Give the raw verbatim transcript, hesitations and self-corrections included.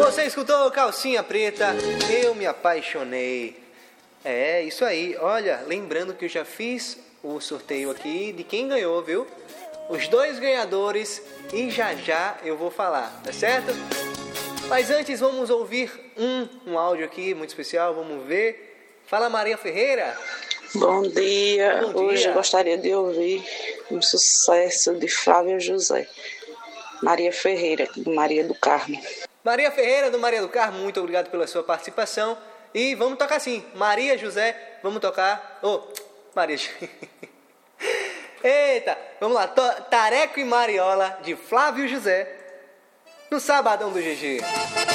Você escutou Calcinha Preta, Eu Me Apaixonei. É, isso aí. Olha, lembrando que eu já fiz o sorteio aqui de quem ganhou, viu? Os dois ganhadores e já já eu vou falar, tá certo? Mas antes vamos ouvir um, um áudio aqui muito especial, vamos ver. Fala, Maria Ferreira. Bom dia. Bom dia. Hoje eu gostaria de ouvir um sucesso de Flávio José. Maria Ferreira, Maria do Carmo. Maria Ferreira do Maria do Carmo, muito obrigado pela sua participação. E vamos tocar sim. Maria José, vamos tocar. Ô, oh, Maria. Eita, vamos lá. Tareco e Mariola de Flávio José no Sabadão do G G.